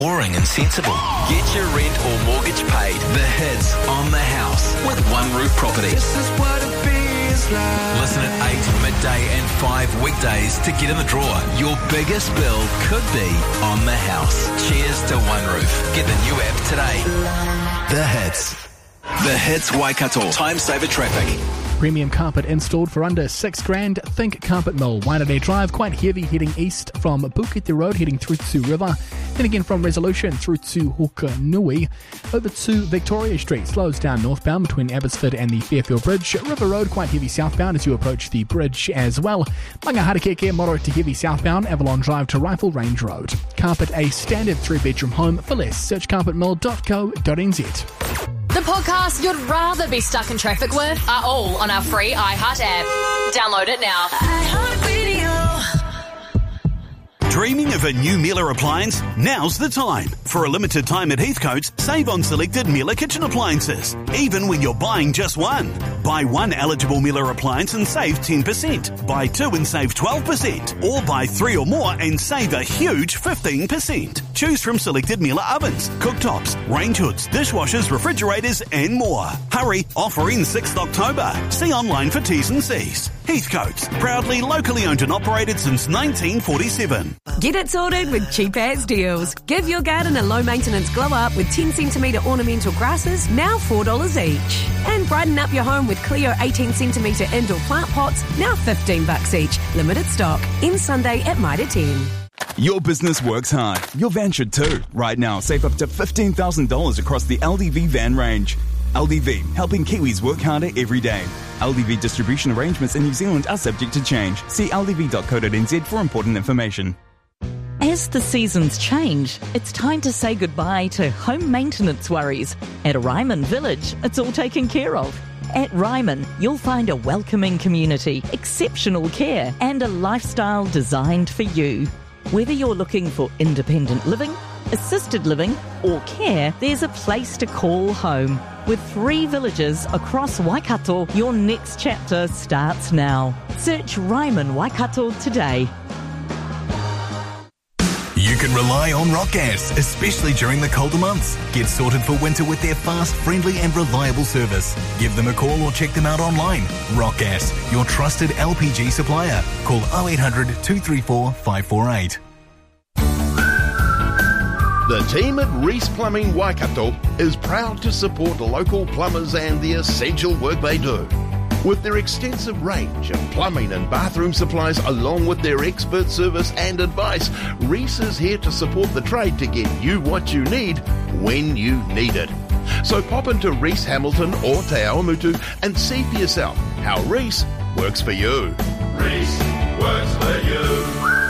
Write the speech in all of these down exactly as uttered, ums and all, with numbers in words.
Boring and sensible. Get your rent or mortgage paid. The Hits on the House with One Roof Property. This is what it feels like. Listen at eight midday and five weekdays to get in the draw. Your biggest bill could be on the house. Cheers to One Roof. Get the new app today. The Hits. The Hits Waikato. Time saver traffic. Premium carpet installed for under six grand. Think Carpet Mill, Wainere Drive, quite heavy heading east from Puketi Road heading through to River. Then again from Resolution through to Hokanui. Over to Victoria Street, slows down northbound between Abbotsford and the Fairfield Bridge. River Road quite heavy southbound as you approach the bridge as well. Mangaharakeke, moderate to heavy southbound, Avalon Drive to Rifle Range Road. Carpet a standard three bedroom home. For less, search carpet mill dot co dot n z. The podcasts you'd rather be stuck in traffic with are all on our free iHeart app. Download it now. iHeartRadio. Dreaming of a new Miele appliance? Now's the time. For a limited time at Heathcote's, save on selected Miele kitchen appliances, even when you're buying just one. Buy one eligible Miele appliance and save ten percent. Buy two and save twelve percent. Or buy three or more and save a huge fifteen percent. Choose from selected Miele ovens, cooktops, range hoods, dishwashers, refrigerators and more. Hurry, offer ends sixth October. See online for T's and C's. Heathcote's, proudly locally owned and operated since nineteen forty-seven. Get it sorted with Cheap As Deals. Give your garden a low-maintenance glow-up with ten centimetre ornamental grasses, now four dollars each. And brighten up your home with Clio eighteen centimetre indoor plant pots, now fifteen bucks each. Limited stock. Ends Sunday at Mitre ten. Your business works hard. Your van should too. Right now, save up to fifteen thousand dollars across the L D V van range. L D V, helping Kiwis work harder every day. L D V distribution arrangements in New Zealand are subject to change. See l d v dot co dot n z for important information. As the seasons change, it's time to say goodbye to home maintenance worries. At Ryman Village, it's all taken care of. At Ryman, you'll find a welcoming community, exceptional care, and a lifestyle designed for you. Whether you're looking for independent living, assisted living, or care, there's a place to call home. With three villages across Waikato, your next chapter starts now. Search Ryman Waikato today. You can rely on Rock Gas, especially during the colder months. Get sorted for winter with their fast, friendly and reliable service. Give them a call or check them out online. Rock Gas, your trusted L P G supplier. Call oh eight hundred, two three four, five four eight. The team at Reese Plumbing Waikato is proud to support local plumbers and the essential work they do. With their extensive range of plumbing and bathroom supplies along with their expert service and advice, Reese is here to support the trade to get you what you need when you need it. So pop into Reese Hamilton or Te Awamutu and see for yourself how Reese works for you. Reese works for you.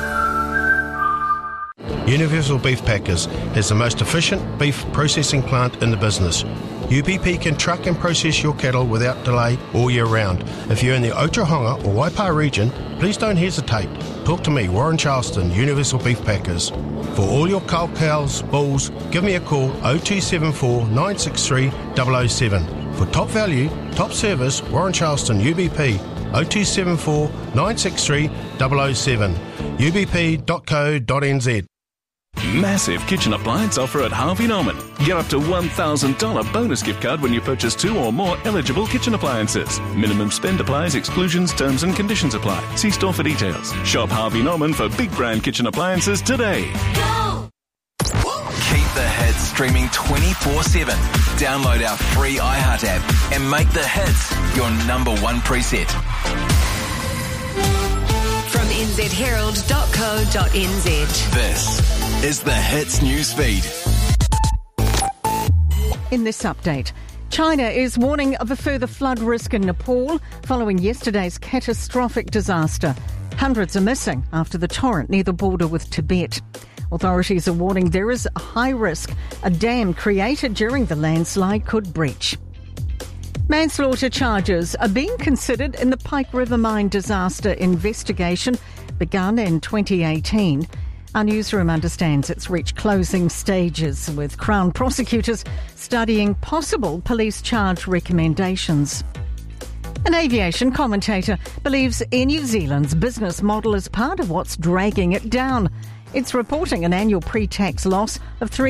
Universal Beef Packers is the most efficient beef processing plant in the business. U B P can truck and process your cattle without delay all year round. If you're in the Otahonga or Waipa region, please don't hesitate. Talk to me, Warren Charleston, Universal Beef Packers. For all your cull cows, bulls, give me a call oh two seven four, nine six three, double oh seven. For top value, top service, Warren Charleston, U B P, oh two seven four, nine six three, double oh seven, u b p dot co dot n z. Massive kitchen appliance offer at Harvey Norman. Get up to one thousand dollars bonus gift card when you purchase two or more eligible kitchen appliances. Minimum spend applies, exclusions, terms and conditions apply. See store for details. Shop Harvey Norman for big brand kitchen appliances today. Go! Keep the hits streaming twenty-four seven. Download our free iHeart app and make the hits your number one preset. From n z herald dot co dot n z. This is the Hits news feed. In this update, China is warning of a further flood risk in Nepal following yesterday's catastrophic disaster. Hundreds are missing after the torrent near the border with Tibet. Authorities are warning there is a high risk a dam created during the landslide could breach. Manslaughter charges are being considered in the Pike River mine disaster investigation begun in twenty eighteen. Our newsroom understands it's reached closing stages, with Crown prosecutors studying possible police charge recommendations. An aviation commentator believes Air New Zealand's business model is part of what's dragging it down. It's reporting an annual pre-tax loss of three